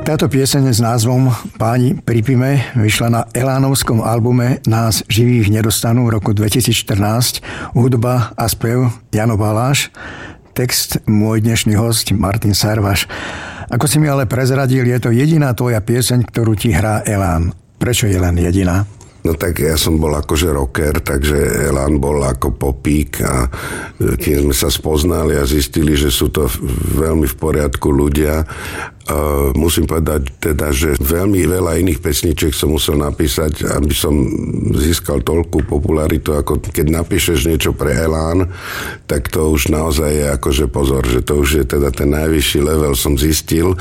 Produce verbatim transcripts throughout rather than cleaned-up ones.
Táto pieseň s názvom Páni pripíme vyšla na elánovskom albume Nás živých nedostanú v roku dvetisícštrnásť. Hudba a spev Jano Baláš, text môj dnešný host Martin Sarvaš. Ako si mi ale prezradil, je to jediná tvoja pieseň, ktorú ti hrá Elán. Prečo je len jediná? No tak ja som bol akože rocker, takže Elán bol ako popík a keď sme sa spoznali a zistili, že sú to veľmi v poriadku ľudia, Uh, musím povedať teda, že veľmi veľa iných pesničiek som musel napísať, aby som získal toľkú popularitu, ako keď napíšeš niečo pre Elán, tak to už naozaj je akože pozor, že to už je teda ten najvyšší level, som zistil.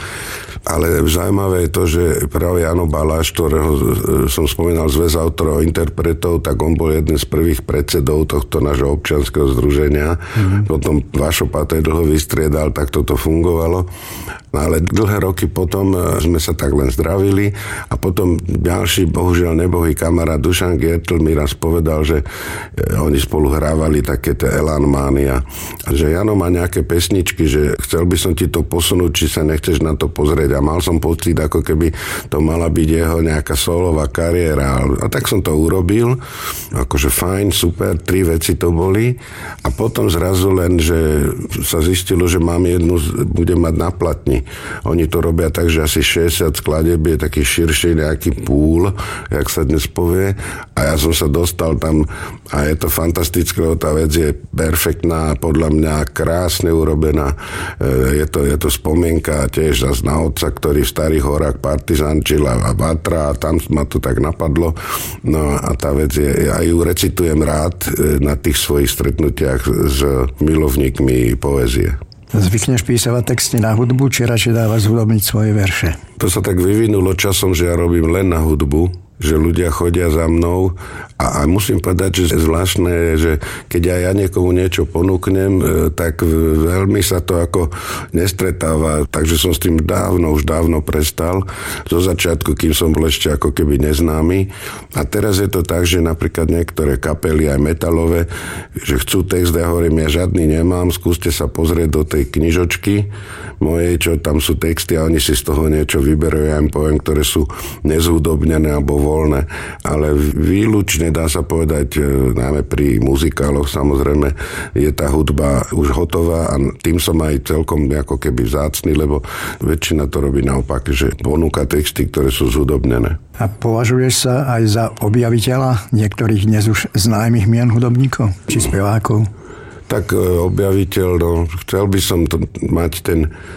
Ale zaujímavé je to, že práve Jano Baláš, ktorého som spomínal zväz autorov a interpretov, tak on bol jeden z prvých predsedov tohto nášho občianskeho združenia. Mm-hmm. Potom Vašo Patej dlho vystriedal, tak toto fungovalo. Ale dlhé roky potom sme sa tak len zdravili a potom ďalší, bohužiaľ nebohý kamarát Dušan Giertl mi raz povedal, že oni spolu hrávali také tie Elán Mania a že Jano má nejaké pesničky, že chcel by som ti to posunúť, či sa nechceš na to pozrieť a mal som pocit, ako keby to mala byť jeho nejaká solová kariéra a tak som to urobil, akože fajn, super, tri veci to boli a potom zrazu len, že sa zistilo, že mám jednu, budem mať na platni. Oni to robia tak, že asi šesťdesiat skladieb je taký širší nejaký púl, jak sa dnes povie. A ja som sa dostal tam a je to fantastické, tá vec je perfektná, podľa mňa krásne urobená. Je to, je to spomienka tiež zase na otca, ktorý v Starých horách partizančil a Vatra a tam ma to tak napadlo. No a tá vec je, ja ju recitujem rád na tých svojich stretnutiach s milovníkmi poézie. Zvykneš písať texty na hudbu, či radšej dávaš zhudobniť svoje verše? To sa tak vyvinulo časom, že ja robím len na hudbu, že ľudia chodia za mnou a, a musím povedať, že zvláštne je, že keď ja, ja niekomu niečo ponúknem, tak veľmi sa to ako nestretáva, takže som s tým dávno, už dávno prestal. Zo začiatku, kým som bol ešte ako keby neznámy. A teraz je to tak, že napríklad niektoré kapely, aj metalové, že chcú text, ja hovorím, ja žiadny nemám, skúste sa pozrieť do tej knižočky mojej, čo tam sú texty a oni si z toho niečo vyberú, ja im poviem, ktoré sú nezhudobnené alebo voľné, ale výlučne dá sa povedať, najmä pri muzikáloch samozrejme, je tá hudba už hotová a tým som aj celkom ako keby vzácny, lebo väčšina to robí naopak, že ponúka texty, ktoré sú zhudobnené. A považuješ sa aj za objaviteľa niektorých dnes už známych mien hudobníkov či spevákov? Tak objaviteľ, no, chcel by som to, mať ten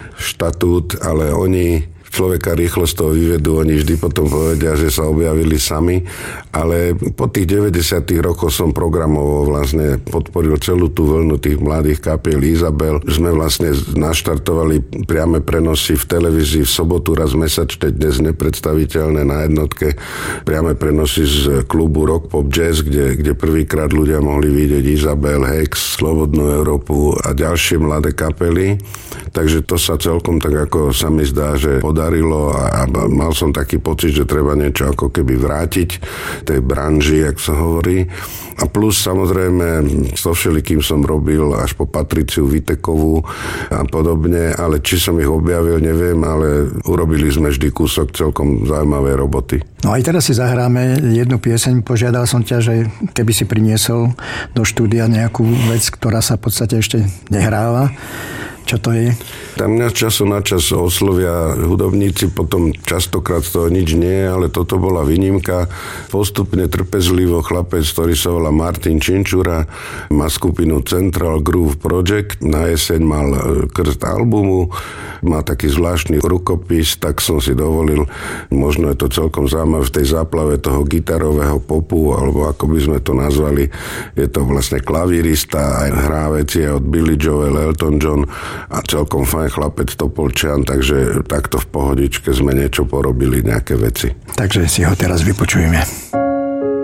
štatút, ale oni človeka rýchlo z toho vyvedú, oni vždy potom povedia, že sa objavili sami, ale po tých deväťdesiatych rokoch som programovo vlastne podporil celú tú vlnu tých mladých kapiel Izabel. Sme vlastne naštartovali priame prenosy v televízii v sobotu raz mesačne, dnes nepredstaviteľné na jednotke, priame prenosy z klubu Rock Pop Jazz, kde, kde prvýkrát ľudia mohli vidieť Izabel, Hex, Slobodnú Európu a ďalšie mladé kapely. Takže to sa celkom tak ako sa mi zdá, že podarilo a, a mal som taký pocit, že treba niečo ako keby vrátiť tej branži, jak sa hovorí. A plus samozrejme so všelikým som robil až po Patriciu Vitekovú a podobne, ale či som ich objavil, neviem, ale urobili sme vždy kúsok celkom zaujímavej roboty. No aj teraz si zahráme jednu pieseň. Požiadal som ťa, že keby si priniesol do štúdia nejakú vec, ktorá sa v podstate ešte nehráva. Čo to je? Tam mňa času na čas oslovia hudobníci, potom častokrát z toho nič nie, ale toto bola výnimka. Postupne trpezlivo chlapec, ktorý sa volá Martin Činčura, má skupinu Central Groove Project, na jeseň mal krst albumu, má taký zvláštny rukopis, tak som si dovolil, možno je to celkom zaujímavé v tej záplave toho gitarového popu, alebo ako by sme to nazvali, je to vlastne klavírista, aj hrá veci od Billy Joel, Elton John, a celkom fajn chlapec Topolčian, takže takto v pohodičke sme niečo porobili, nejaké veci. Takže si ho teraz vypočujeme.